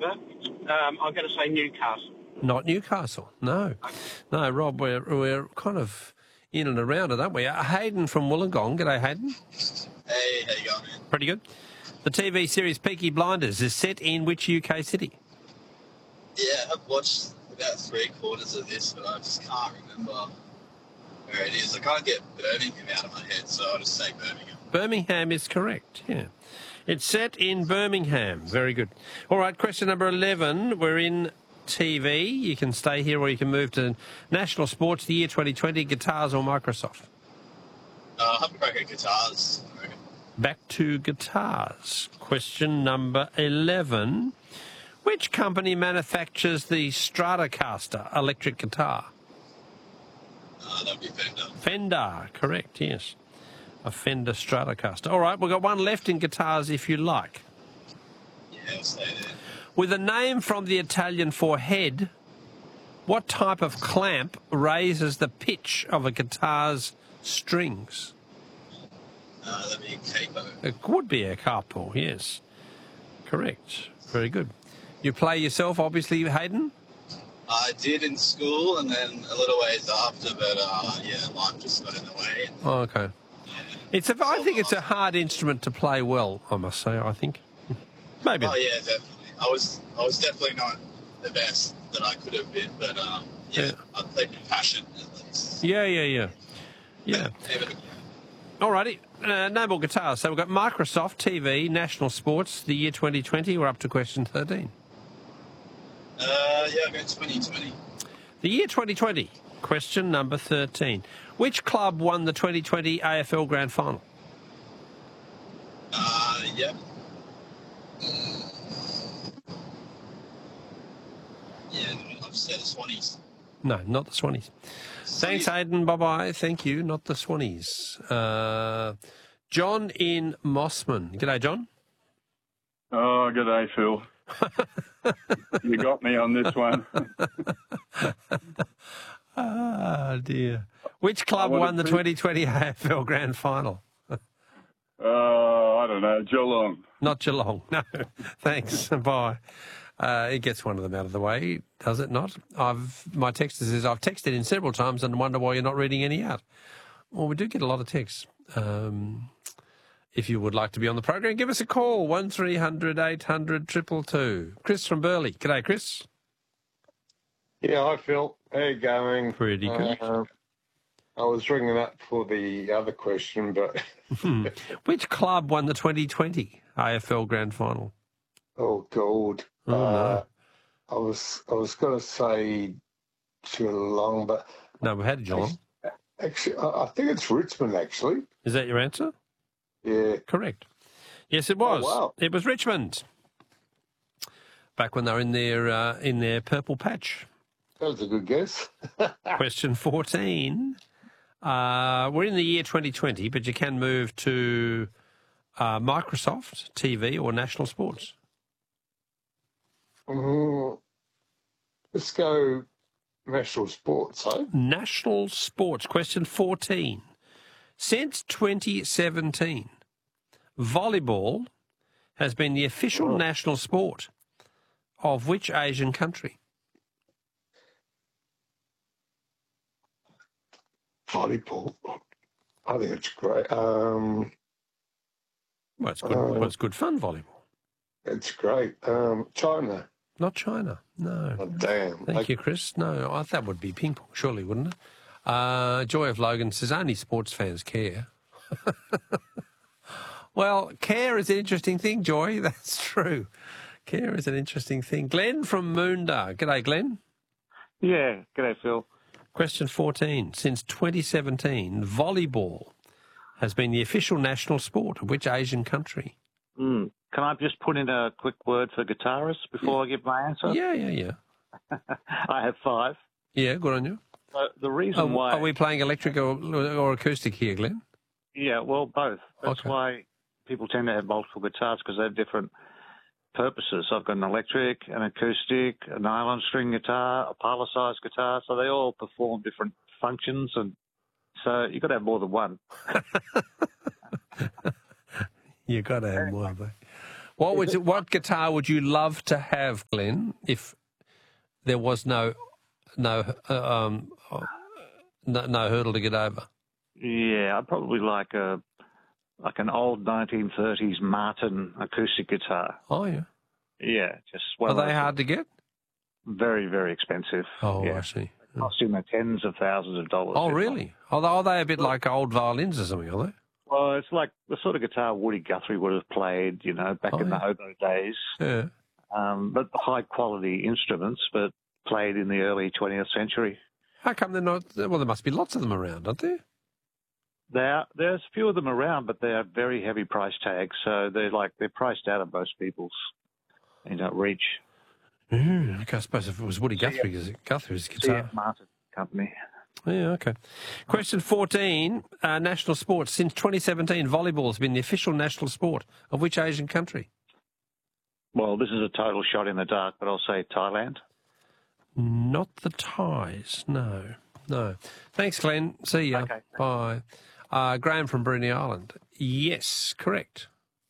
No. I'm going to say Newcastle. Not Newcastle, no. No, Rob, we're kind of in and around it, aren't we? Hayden from Wollongong. G'day, Hayden. Hey, how you going, man? Pretty good. The TV series Peaky Blinders is set in which UK city? Yeah, I've watched about 3/4 of this, but I just can't remember where it is. I can't get Birmingham out of my head, so I'll just say Birmingham. Birmingham is correct, yeah. It's set in Birmingham. Very good. All right, question number 11. We're in TV. You can stay here or you can move to National Sports, the year 2020, guitars or Microsoft? I'll have a crack at guitars, I reckon. Back to guitars. Question number 11. Which company manufactures the Stratocaster electric guitar? That'd be Fender. Fender, correct, yes. A Fender Stratocaster. All right, we've got one left in guitars if you like. Yeah, I'll stay there. With a name from the Italian for head, what type of clamp raises the pitch of a guitar's strings? That'd be capo. It would be a capo, yes. Correct. Very good. You play yourself, obviously, Hayden? I did in school and then a little ways after, but life just got in the way. Oh, okay. I think it's a hard instrument to play well, I must say, I think. Maybe. Oh, yeah, definitely. I was definitely not the best that I could have been, but I played with passion at least. Yeah. All righty. No more guitars. So we've got Microsoft, TV, National Sports, the year 2020. We're up to question 13. I'll go 2020. The year 2020. Question number 13. Which club won the 2020 AFL Grand Final? Yeah. Yeah, I've said the Swannies. No, not the Swannies. Thanks, Hayden. Bye-bye. Thank you. Not the Swannies. John in Mossman. G'day, John. Oh, g'day, Phil. You got me on this one. Oh, dear. Which club won the 2020 AFL Grand Final? I don't know, Geelong. Not Geelong, no. Thanks, bye. It gets one of them out of the way, does it not? My texter says, I've texted in several times and wonder why you're not reading any out. Well, we do get a lot of texts. If you would like to be on the program, give us a call, 1300 800 222. Chris from Burleigh. G'day, Chris. Yeah, hi, Phil. How you going? Pretty good. I was ringing up for the other question, but... Which club won the 2020 AFL Grand Final? Oh, God. Oh, no. I was going to say Geelong, but... No, we had Geelong. Actually, I think it's Richmond, actually. Is that your answer? Yeah. Correct. Yes, it was. Oh, wow. It was Richmond. Back when they were in their purple patch. That was a good guess. Question 14. We're in the year 2020, but you can move to Microsoft, TV, or National Sports. Let's go National Sports, eh? National Sports. Question 14. Since 2017, volleyball has been the official national sport of which Asian country? Volleyball. I think it's great. Well, it's good. It's good fun, volleyball. It's great. China. Not China, no. Oh, damn. Thank you, Chris. No, that would be ping pong, surely, wouldn't it? Joy of Logan says only sports fans care. Well, care is an interesting thing, Joy. That's true. Care is an interesting thing. Glenn from Moondah. G'day, Glenn. Yeah, g'day, Phil. Question 14. Since 2017, volleyball has been the official national sport of which Asian country? Can I just put in a quick word for guitarists before I give my answer? Yeah. I have 5. Yeah, good on you. The reason why... Are we playing electric or acoustic here, Glenn? Yeah, well, both. That's Okay. why people tend to have multiple guitars, because they have different purposes. I've got an electric, an acoustic, a nylon string guitar, a parlor-sized guitar, so they all perform different functions, and so you've got to have more than one. You've got to have more of it. What guitar would you love to have, Glenn, if there was no hurdle to get over? Yeah, I'd probably like an old 1930s Martin acoustic guitar. Oh, yeah. Yeah, just Are they hard to get? Very, very expensive. Oh, yeah. I see. Cost in the tens of thousands of dollars. Oh, really? Are they a bit like old violins or something, are they? Well, it's like the sort of guitar Woody Guthrie would have played, back in the hobo days. Yeah. But high quality instruments, but played in the early 20th century. How come they're not? Well, there must be lots of them around, aren't there? There's a few of them around, but they are very heavy price tags, so they're priced out of most people's reach. Okay, I suppose if it was Woody Guthrie's guitar. CF Martin Company. Yeah, okay. Question 14, national sports. Since 2017, volleyball has been the official national sport of which Asian country? Well, this is a total shot in the dark, but I'll say Thailand. Not the Thais, no. Thanks, Glenn. See ya. Okay. Bye. Graham from Bruny Island. Yes, correct.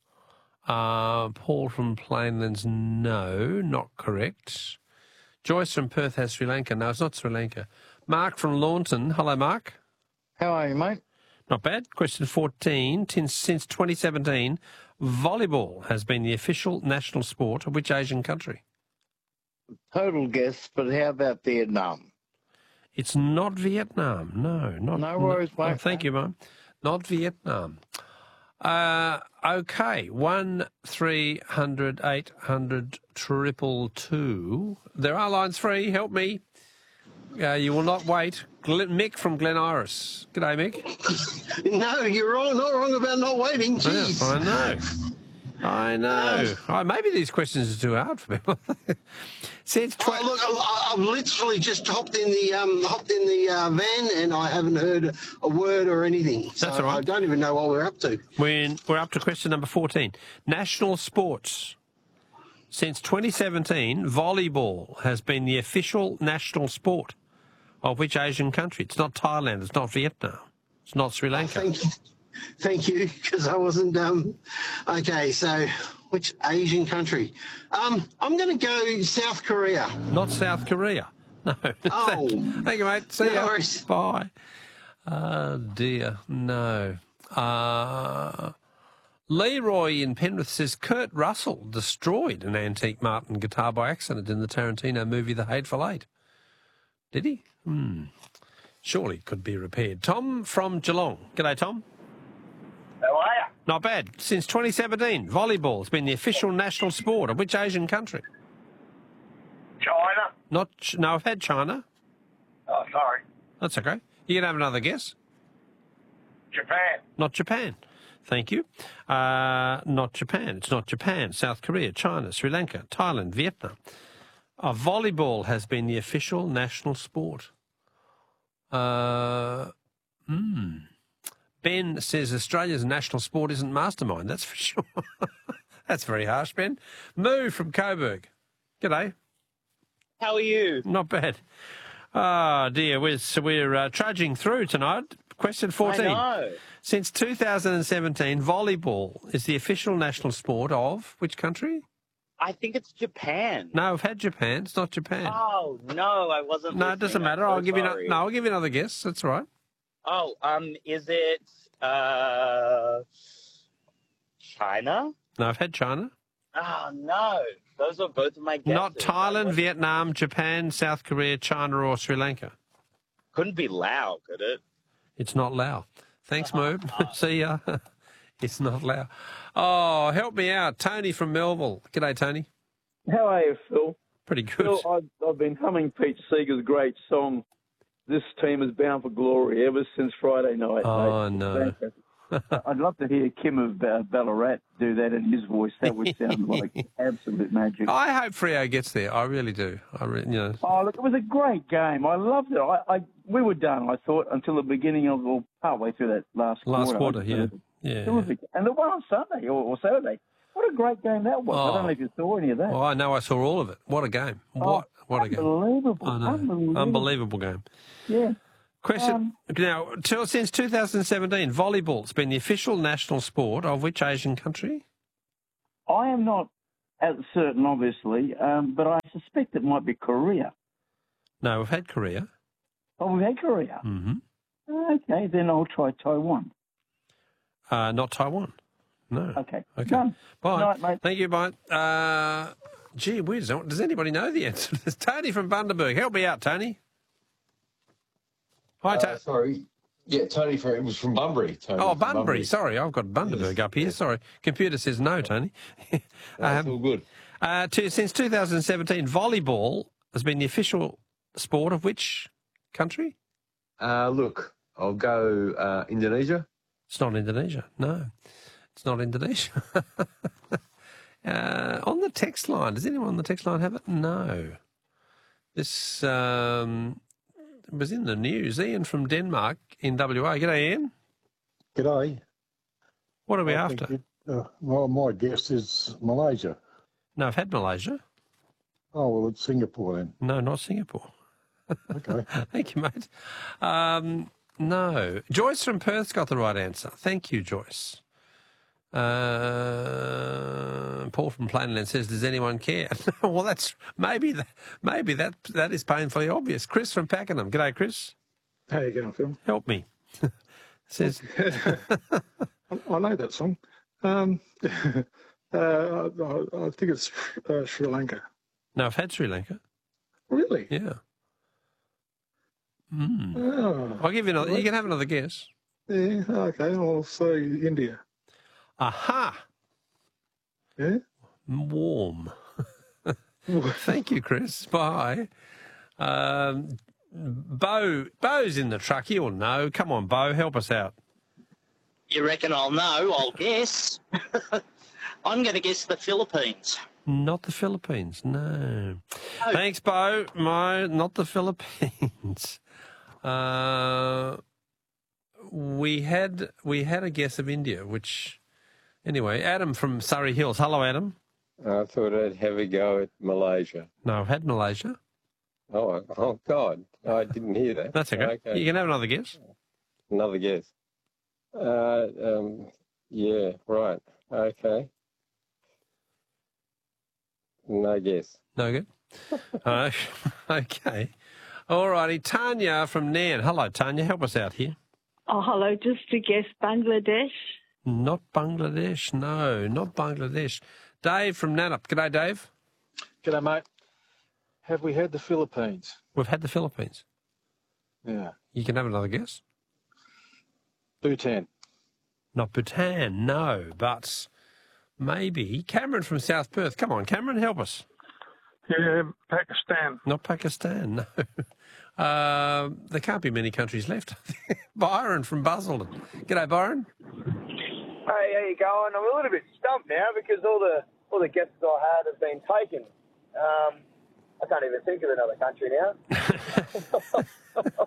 Paul from Plainlands, no, not correct. Joyce from Perth has Sri Lanka. No, it's not Sri Lanka. Mark from Launton. Hello, Mark. How are you, mate? Not bad. Question 14. Since 2017, volleyball has been the official national sport of which Asian country? Total guess, but how about Vietnam? It's not Vietnam. No, not. No worries, mate. Oh, thank you, Mum. Not Vietnam. Okay, 1-300-800-222. There are lines free. Help me. You will not wait. Mick from Glen Iris. G'day, Mick. No, you're wrong. Not wrong about not waiting. Jeez. Yeah, I know. Oh, maybe these questions are too hard for people. Look, I've literally just hopped in the van and I haven't heard a word or anything. So That's all right. I don't even know what we're up to. We're up to question number 14. National sports. Since 2017, volleyball has been the official national sport of which Asian country? It's not Thailand. It's not Vietnam. It's not Sri Lanka. Thank you, because I wasn't. Okay, so which Asian country? I'm going to go South Korea. Not South Korea. No. Oh. Thank you, mate. See No you. worries. Bye. Oh, dear. No. Leroy in Penrith says Kurt Russell destroyed an antique Martin guitar by accident in the Tarantino movie The Hateful Eight. Did he? Surely it could be repaired. Tom from Geelong. G'day, Tom. How are you? Not bad. Since 2017, volleyball has been the official national sport of which Asian country? China. No, I've had China. Oh, sorry. That's okay. You can have another guess. Japan. Not Japan. Thank you. Not Japan. It's not Japan. South Korea, China, Sri Lanka, Thailand, Vietnam. Volleyball has been the official national sport. Ben says Australia's national sport isn't mastermind. That's for sure. That's very harsh, Ben. Moo from Coburg. G'day. How are you? Not bad. Oh, dear. We're trudging through tonight. Question 14. I know. Since 2017, volleyball is the official national sport of which country? I think it's Japan. No, I've had Japan. It's not Japan. Oh, no, I wasn't No, it doesn't matter. I'll give you another guess. That's all right. Oh, is it China? No, I've had China. Oh, no. Those are both of my guesses. Not Thailand, Vietnam, Japan, South Korea, China, or Sri Lanka. Couldn't be Laos, could it? It's not Laos. Thanks, Moob. See ya. It's not Laos. Oh, help me out. Tony from Melville. G'day, Tony. How are you, Phil? Pretty good. Phil, I've been humming Pete Seeger's great song, This Team is Bound for Glory, ever since Friday night. Oh, mate. no. I'd love to hear Kim of Ballarat do that in his voice. That would sound like absolute magic. I hope Freo gets there. I really do. Oh, look, it was a great game. I loved it. We were done, I thought, until the beginning of, or partway through that last quarter. Yeah. Terrific. And the one on Sunday or Saturday. What a great game that was. I don't know if you saw any of that. Well, I know I saw all of it. What a game. What a game. Unbelievable. I know. Unbelievable game. Yeah. Question. Now, since 2017, volleyball's been the official national sport of which Asian country? I am not certain, obviously, but I suspect it might be Korea. No, we've had Korea. Oh, we've had Korea. Mm-hmm. Okay, then I'll try Taiwan. Not Taiwan. No. Okay. Okay. Done. Bye. Night, mate. Thank you, bye. Gee whiz, does anybody know the answer? There's Tony from Bundaberg. Help me out, Tony. Hi, Tony. Sorry. Yeah, Tony, it was from Bunbury. Tony, Oh, from Bunbury. Sorry, I've got Bundaberg up here. Sorry. Computer says no, Tony. That's all good. Since 2017, volleyball has been the official sport of which country? Look, I'll go Indonesia. It's not Indonesia. No, it's not Indonesia. On the text line, does anyone on the text line have it? No. This was in the news. Ian from Denmark in WA. G'day, Ian. G'day. What are we after? Well, my guess is Malaysia. No, I've had Malaysia. Oh, well, it's Singapore then. No, not Singapore. Okay. Thank you, mate. No. Joyce from Perth's got the right answer. Thank you, Joyce. Paul from Plainland says, "Does anyone care?" Well, that's maybe that is painfully obvious. Chris from Pakenham. G'day, Chris. How you going, Phil? Help me. Says, I know that song. I think it's Sri Lanka. No, I've had Sri Lanka. Really? Yeah. Oh, I'll give you another. You can have another guess. yeah, okay. I'll say India. Aha. Yeah? Warm. Thank you, Chris. Bye. Bo's in the truck. He'll know. Come on, Bo, help us out. You reckon I'll know? I'll guess. I'm going to guess the Philippines. Not the Philippines, no. Thanks, Bo. Not the Philippines. We had a guess of India, which... Anyway, Adam from Surrey Hills. Hello, Adam. I thought I'd have a go at Malaysia. No, I've had Malaysia. Oh God. I didn't hear that. That's okay. You can have another guess. Another guess. Yeah, right. Okay. No guess. No good? Okay. All righty. Tanya from Nairn. Hello, Tanya. Help us out here. Oh, hello. Just to guess Bangladesh. Not Bangladesh. No, not Bangladesh. Dave from Nannup. G'day, Dave. G'day, mate. Have we had the Philippines? We've had the Philippines. Yeah. You can have another guess. Bhutan. Not Bhutan, no, but maybe. Cameron from South Perth. Come on, Cameron, help us. Yeah, Pakistan. Not Pakistan, no. There can't be many countries left. Byron from Busselton. G'day, Byron. Hey, how you going? I'm a little bit stumped now because all the guesses I had have been taken. I can't even think of another country now.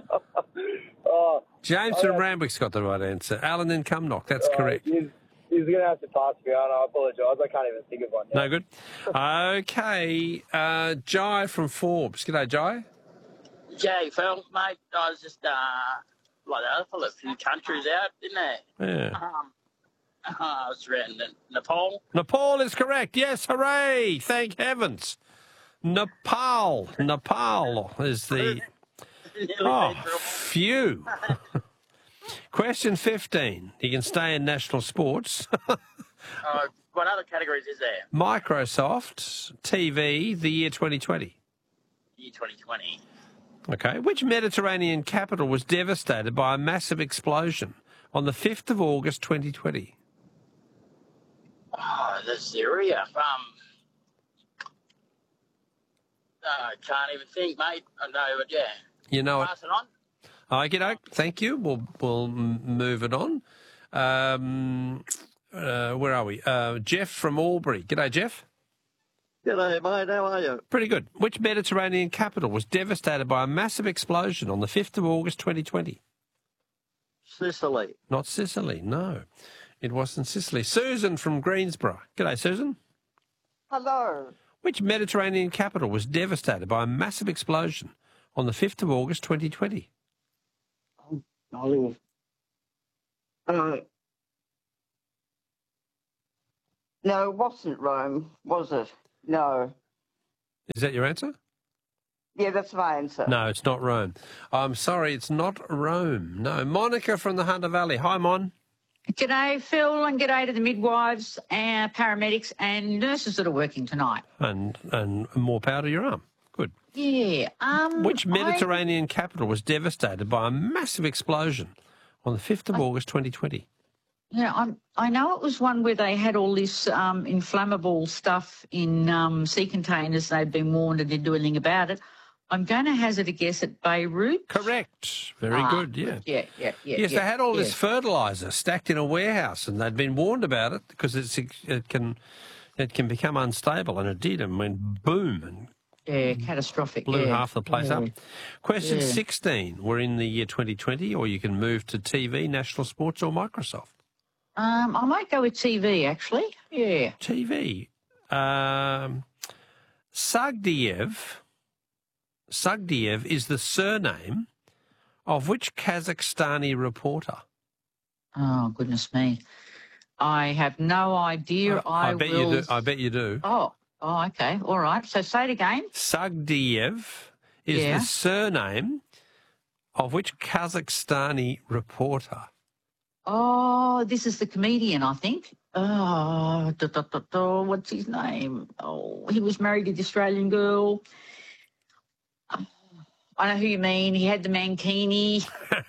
James from Randwick's got the right answer. Alan in Cumnock, that's correct. He's going to have to pass me on. I apologise. I can't even think of one now. No good. Okay. Jai from Forbes. G'day, Jai. Jay, Phil, mate, I was just, like the other fella, a few countries out, didn't they? Yeah. I was around Nepal. Nepal is correct. Yes, hooray. Thank heavens. Nepal is the... Oh, phew. Question 15. You can stay in national sports. What other categories is there? Microsoft TV, the year 2020. Year 2020. Okay. Which Mediterranean capital was devastated by a massive explosion on the 5th of August 2020? Oh, the Syria. I can't even think, mate. I know, but yeah. You know it. Pass it on. Okey-doke. Thank you. We'll move it on. Where are we? Jeff from Albury. G'day, Jeff. G'day, mate. How are you? Pretty good. Which Mediterranean capital was devastated by a massive explosion on the 5th of August 2020? Sicily. Not Sicily, no. It wasn't Sicily. Susan from Greensborough. G'day, Susan. Hello. Which Mediterranean capital was devastated by a massive explosion on the 5th of August 2020? No, it wasn't Rome, was it? No. Is that your answer? Yeah, that's my answer. No, it's not Rome. I'm sorry, it's not Rome. No. Monica from the Hunter Valley. Hi, Mon. G'day, Phil, and g'day to the midwives and paramedics and nurses that are working tonight. And more power to your arm. Good. Yeah. Which Mediterranean capital was devastated by a massive explosion on the 5th of August 2020? Yeah, I know it was one where they had all this inflammable stuff in sea containers. They'd been warned and didn't do anything about it. I'm going to hazard a guess at Beirut. Correct. Very good, yeah. Yeah. Yes, they had all this fertiliser stacked in a warehouse and they'd been warned about it because it can become unstable, and it did, and went boom and catastrophic. Blew half the place up. Question Yeah. 16. We're in the year 2020, or you can move to TV, National Sports, or Microsoft. I might go with TV, actually. Yeah. TV. Sagdiev is the surname of which Kazakhstani reporter? Oh, goodness me. I have no idea. I bet you do. I bet you do. Oh, okay. All right. So say it again. Sagdiev is the surname of which Kazakhstani reporter? Oh, this is the comedian, I think. Oh, what's his name? Oh, he was married to the Australian girl. I know who you mean. He had the mankini.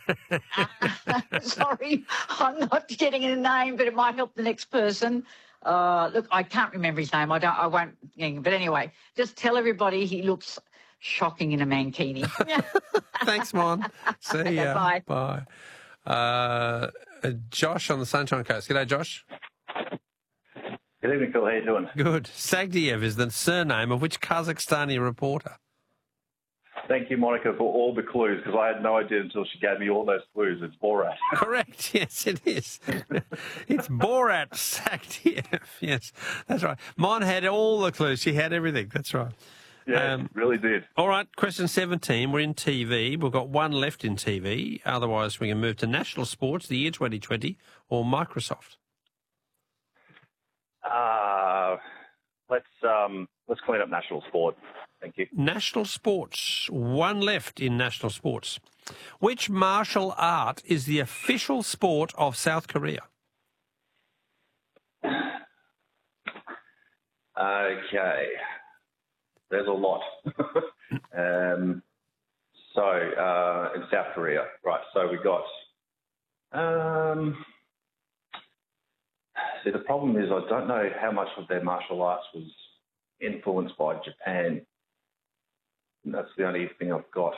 Sorry, I'm not getting a name, but it might help the next person. Look, I can't remember his name. I won't. But anyway, just tell everybody he looks shocking in a mankini. Thanks, Mon. See ya. Bye. Bye. Josh on the Sunshine Coast. G'day, Josh. Good evening, Phil. How you doing? Good. Sagdiev is the surname of which Kazakhstani reporter? Thank you, Monica, for all the clues, because I had no idea until she gave me all those clues. It's Borat. Correct. Yes, it is. It's Borat Sagdiev. Yes, that's right. Mon had all the clues. She had everything. That's right. Yeah, really did. All right, question 17. We're in TV. We've got one left in TV. Otherwise, we can move to National Sports, the year 2020, or Microsoft. Let's clean up National Sport. Thank you. National Sports. One left in National Sports. Which martial art is the official sport of South Korea? Okay. There's a lot. In South Korea. Right, so we got... see, the problem is I don't know how much of their martial arts was influenced by Japan. That's the only thing I've got.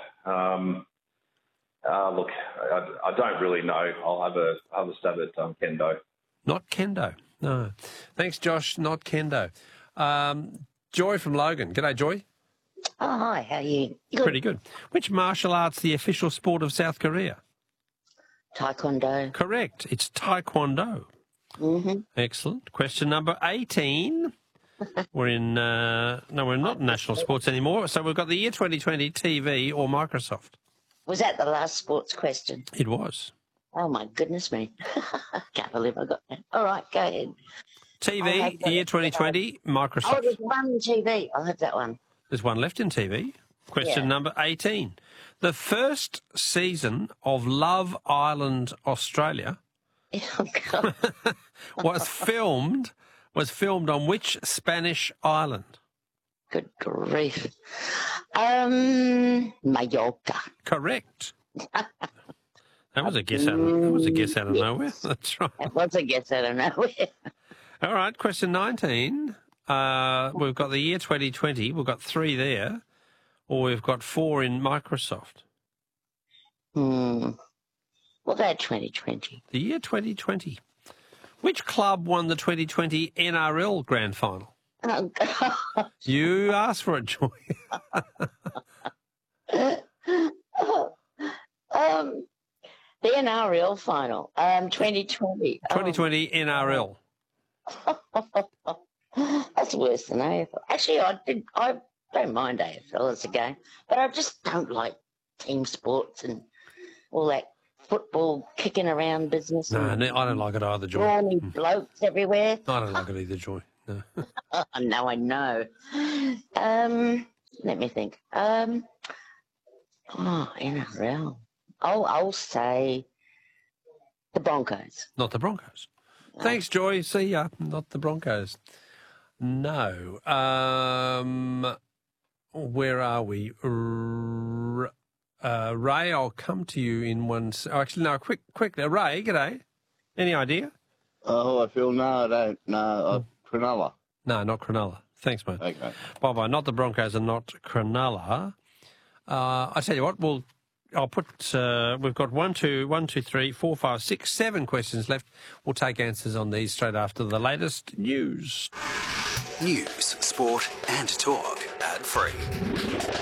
Look, I don't really know. I'll have a stab at kendo. Not kendo, no. Thanks, Josh. Not kendo. Joy from Logan. G'day, Joy. Oh, hi. How are you? Good. Pretty good. Which martial art's the official sport of South Korea? Taekwondo. Correct. It's Taekwondo. Mm-hmm. Excellent. Question number 18. We're in, no, we're not National Sports anymore. So we've got the year 2020, TV or Microsoft. Was that the last sports question? It was. Oh, my goodness me. Can't believe I got that. All right, go ahead. TV, year 2020, Microsoft. Oh, there's one TV. I'll have that one. There's one left in TV. Question number 18. The first season of Love Island Australia was filmed on which Spanish island? Good grief. Mallorca. Correct. That was a guess out of nowhere. That's right. That was a guess out of nowhere. All right, question 19. We've got the year 2020. We've got 3 there, or we've got 4 in Microsoft. What about 2020? The year 2020. Which club won the 2020 NRL Grand Final? Oh, God. You asked for it, Joy. The NRL final, 2020. 2020 NRL. That's worse than AFL. Actually, I don't mind AFL as a game, but I just don't like team sports and all that football kicking around business. No, I don't like it either, Joy. Brawny blokes everywhere. I don't like it either, Joy. No. No, I know. Let me think. NRL. I'll say the Broncos. Not the Broncos. Thanks, Joy. See ya. Not the Broncos. No. Where are we? Ray, I'll come to you in one... actually, no, quick. Ray, g'day. Any idea? Oh, I feel no, I don't. No, Cronulla. No, not Cronulla. Thanks, mate. Okay. Bye-bye. Not the Broncos and not Cronulla. I tell you what, I'll put... we've got 1, 2, 3, 4, 5, 6, 7 questions left. We'll take answers on these straight after the latest news. News, sport and talk ad free.